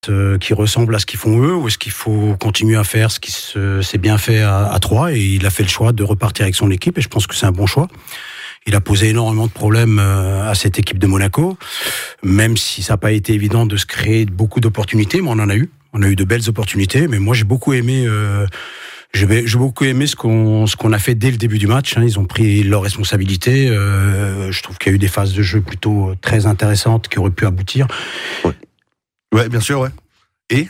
qui ressemble à ce qu'ils font eux, ou est-ce qu'il faut continuer à faire ce qui s'est bien fait à Troyes, et il a fait le choix de repartir avec son équipe, et je pense que c'est un bon choix. Il a posé énormément de problèmes à cette équipe de Monaco, même si ça n'a pas été évident de se créer beaucoup d'opportunités, mais on en a eu. On a eu de belles opportunités, mais moi j'ai beaucoup aimé j'ai beaucoup aimé ce qu'on a fait dès le début du match. Ils ont pris leurs responsabilités. Je trouve qu'il y a eu des phases de jeu plutôt très intéressantes qui auraient pu aboutir. Ouais, bien sûr, ouais. Et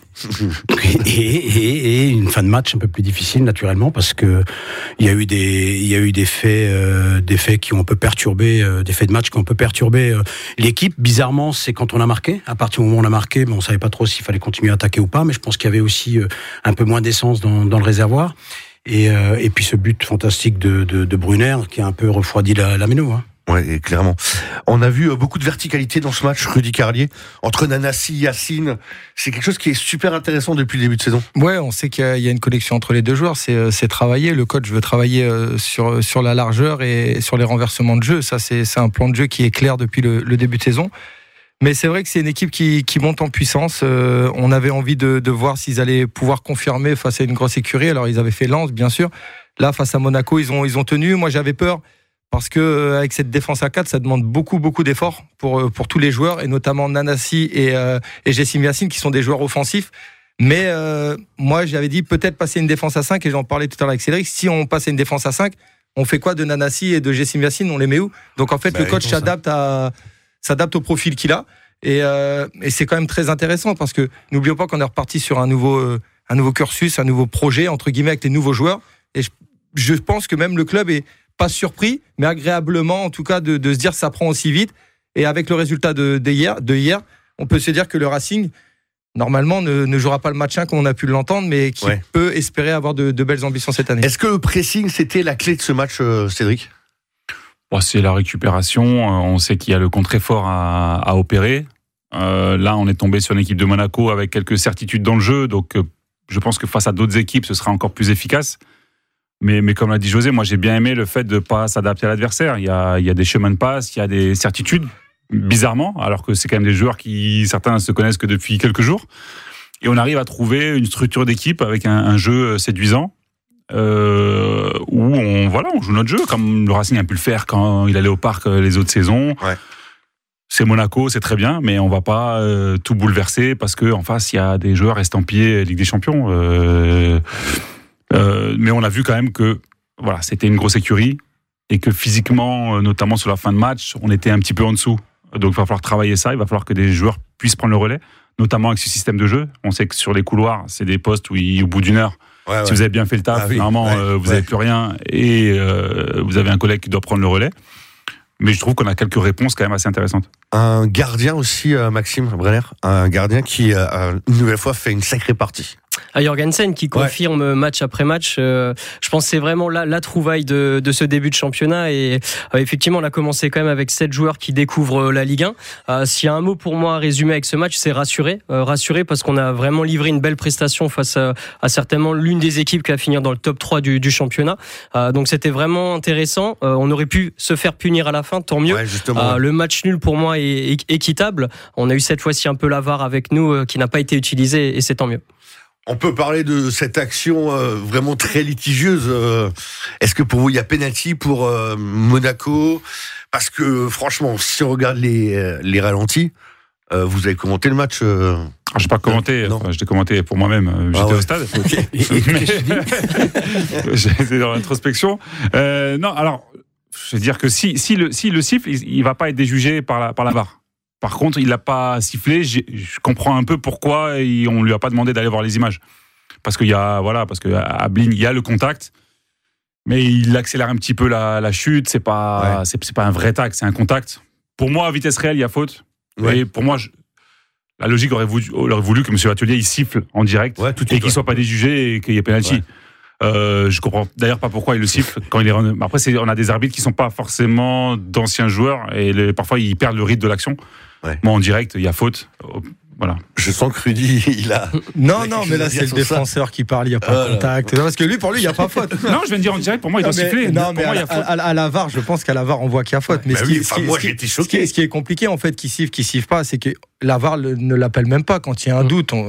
une fin de match un peu plus difficile, naturellement, parce que il y a eu des faits qui ont un peu perturbé, des faits de match qui ont un peu perturbé l'équipe. Bizarrement, c'est quand on a marqué. À partir du moment où on a marqué, on savait pas trop s'il fallait continuer à attaquer ou pas, mais je pense qu'il y avait aussi un peu moins d'essence dans le réservoir. Et puis ce but fantastique de Brunner qui a un peu refroidi la méno. Ouais, clairement. On a vu beaucoup de verticalité dans ce match, Rudy Carlier, entre Nanasi, Yacine. C'est quelque chose qui est super intéressant depuis le début de saison. Ouais, on sait qu'il y a une connexion entre les deux joueurs. C'est travailler. Le coach veut travailler sur la largeur et sur les renversements de jeu. Ça, c'est un plan de jeu qui est clair depuis le début de saison. Mais c'est vrai que c'est une équipe qui monte en puissance. On avait envie de voir s'ils allaient pouvoir confirmer face à une grosse écurie. Alors, ils avaient fait Lens, bien sûr. Là, face à Monaco, ils ont tenu. Moi, j'avais peur. Parce que avec cette défense à 4, ça demande beaucoup d'efforts pour tous les joueurs, et notamment Nanasi et Jessim Yacine, qui sont des joueurs offensifs. Mais moi, j'avais dit peut-être passer une défense à 5, et j'en parlais tout à l'heure avec Cédric. Si on passait une défense à 5, on fait quoi de Nanasi et de Jessim Yacine? On les met où? Donc en fait, le coach s'adapte au profil qu'il a, et c'est quand même très intéressant, parce que n'oublions pas qu'on est reparti sur un nouveau cursus, un nouveau projet entre guillemets avec les nouveaux joueurs. Et je pense que même le club est pas surpris, mais agréablement en tout cas de se dire que ça prend aussi vite. Et avec le résultat de hier, on peut se dire que le Racing normalement ne jouera pas le match 1 comme on a pu l'entendre, mais qui peut espérer avoir de belles ambitions cette année. Est-ce que le pressing c'était la clé de ce match, Cédric? C'est la récupération. On sait qu'il y a le contre-effort à opérer. Là, on est tombé sur une équipe de Monaco avec quelques certitudes dans le jeu, donc je pense que face à d'autres équipes, ce sera encore plus efficace. Mais comme l'a dit José, moi j'ai bien aimé le fait de ne pas s'adapter à l'adversaire. Il y a des chemins de passe, il y a des certitudes, bizarrement, alors que c'est quand même des joueurs qui, certains se connaissent que depuis quelques jours. Et on arrive à trouver une structure d'équipe avec un jeu séduisant, où on joue notre jeu, comme le Racing a pu le faire quand il allait au parc les autres saisons. Ouais. C'est Monaco, c'est très bien, mais on ne va pas tout bouleverser parce qu'en face, il y a des joueurs estampillés Ligue des Champions. Mais on a vu quand même que c'était une grosse écurie et que physiquement, notamment sur la fin de match, on était un petit peu en dessous. Donc il va falloir travailler ça, il va falloir que des joueurs puissent prendre le relais, notamment avec ce système de jeu. On sait que sur les couloirs, c'est des postes où au bout d'une heure, si vous avez bien fait le taf, normalement vous n'avez plus rien et vous avez un collègue qui doit prendre le relais. Mais je trouve qu'on a quelques réponses quand même assez intéressantes. Un gardien aussi, Maxime Brenner, un gardien qui, une nouvelle fois, fait une sacrée partie. Jorgensen qui confirme match après match. Je pense que c'est vraiment la trouvaille de ce début de championnat. Et effectivement, on a commencé quand même avec 7 joueurs qui découvrent la Ligue 1. S'il y a un mot pour moi à résumer avec ce match, c'est rassuré parce qu'on a vraiment livré une belle prestation face à certainement l'une des équipes qui va finir dans le top 3 du championnat. Donc c'était vraiment intéressant. On aurait pu se faire punir à la fin, tant mieux. Le match nul pour moi est équitable. On a eu cette fois-ci un peu la VAR avec nous qui n'a pas été utilisée, et c'est tant mieux. On peut parler de cette action vraiment très litigieuse. Est-ce que pour vous, il y a penalty pour Monaco? Parce que franchement, si on regarde les ralentis, vous avez commenté le match. Je n'ai pas commenté, je l'ai commenté pour moi-même. J'étais au stade. Okay. J'étais dans l'introspection. Non, alors, je veux dire que si le siffle, il ne va pas être déjugé par la VAR. Par contre, il n'a pas sifflé. Je comprends un peu pourquoi on lui a pas demandé d'aller voir les images. Parce qu'il y a, parce qu'à Blin, il y a le contact, mais il accélère un petit peu la chute. C'est pas un vrai tac, c'est un contact. Pour moi, à vitesse réelle, il y a faute. Et pour moi, la logique aurait voulu que M. Vatelier il siffle en direct et qu'il soit pas déjugé et qu'il y ait penalty. Je comprends d'ailleurs pas pourquoi il le siffle quand il est. Après, on a des arbitres qui sont pas forcément d'anciens joueurs et parfois ils perdent le rythme de l'action. Moi, en direct, il y a faute. Voilà. Je sens que Rudy, il a. Non, mais là, c'est le défenseur qui parle, il n'y a pas de contact. Parce que pour lui, il n'y a pas faute. Non, je viens de dire en direct, pour moi, il doit siffler. Non, mais à la VAR, je pense qu'à la VAR, on voit qu'il y a faute. Mais j'ai été choqué. Ce qui est compliqué, en fait, qui siffle pas, c'est que la VAR ne l'appelle même pas quand il y a un doute.